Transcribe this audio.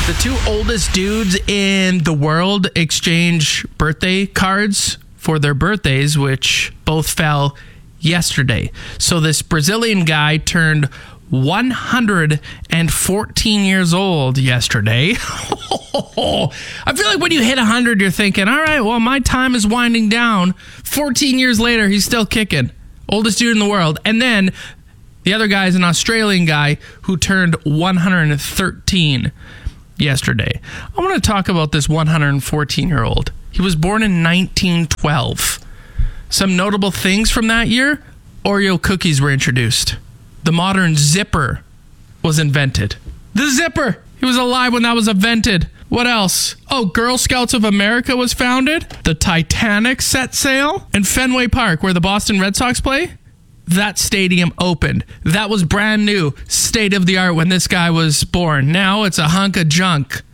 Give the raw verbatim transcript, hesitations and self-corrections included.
The two oldest dudes in the world exchange birthday cards for their birthdays, which both fell yesterday. So this Brazilian guy turned one hundred fourteen years old yesterday. I feel like when you hit one hundred, you're thinking, all right, well, my time is winding down. fourteen years later, he's still kicking. Oldest dude in the world. And then the other guy is an Australian guy who turned one hundred thirteen yesterday. I want to talk about this one hundred fourteen-year-old. He was born in nineteen twelve. Some notable things from that year: Oreo cookies were introduced. The modern zipper was invented. The zipper! He was alive when that was invented. What else? Oh, Girl Scouts of America was founded. The Titanic set sail. And Fenway Park, where the Boston Red Sox play, that stadium opened. That was brand new, state of the art when this guy was born. Now it's a hunk of junk.